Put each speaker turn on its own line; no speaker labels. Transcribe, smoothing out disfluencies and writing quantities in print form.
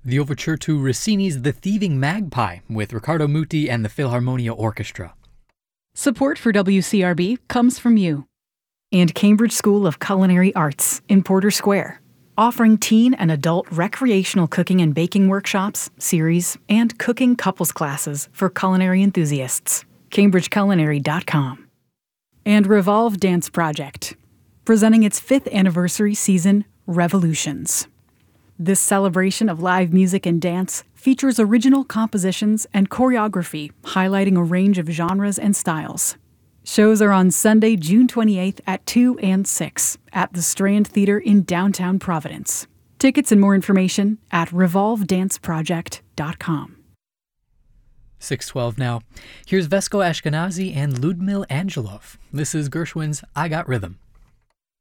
the overture to Rossini's The Thieving Magpie with Riccardo Muti and the Philharmonia Orchestra.
Support for WCRB comes from you and Cambridge School of Culinary Arts in Porter Square, offering teen and adult recreational cooking and baking workshops, series, and cooking couples classes for culinary enthusiasts. CambridgeCulinary.com. And Revolve Dance Project, presenting its 5th anniversary season, Revolutions. This celebration of live music and dance features original compositions and choreography highlighting a range of genres and styles. Shows are on Sunday, June 28th at 2 and 6 at the Strand Theater in downtown Providence. Tickets and more information at revolvedanceproject.com.
6:12 now. Here's Vesco Ashkenazi and Ludmil Angelov. This is Gershwin's I Got Rhythm.